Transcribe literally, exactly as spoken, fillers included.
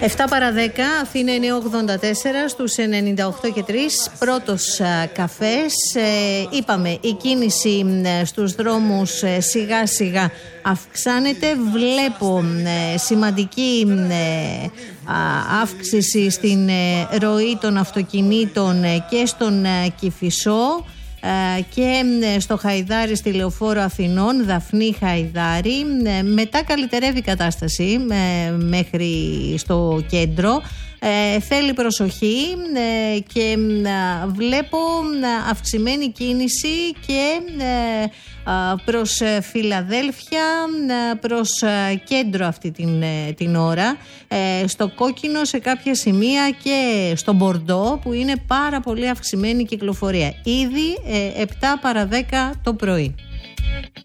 επτά παρά δέκα, Αθήνα εννιακόσια ογδόντα τέσσερα, στους ενενήντα οκτώ και τρία, πρώτος α, καφές. Ε, είπαμε, η κίνηση ε, στους δρόμους ε, σιγά σιγά αυξάνεται. Βλέπω ε, σημαντική ε, α, αύξηση στην ε, ροή των αυτοκινήτων ε, και στον ε, Κηφισό και στο Χαϊδάρι, στη Λεωφόρο Αθηνών, Δαφνή Χαϊδάρι. Μετά καλυτερεύει η κατάσταση μέχρι στο κέντρο. Ε, θέλει προσοχή ε, και ε, βλέπω ε, αυξημένη κίνηση και ε, ε, προς ε, Φιλαδέλφια, ε, προς ε, κέντρο αυτή την, ε, την ώρα, ε, στο κόκκινο σε κάποια σημεία και στο Μπορντό, που είναι πάρα πολύ αυξημένη κυκλοφορία ήδη ε, επτά παρά δέκα το πρωί.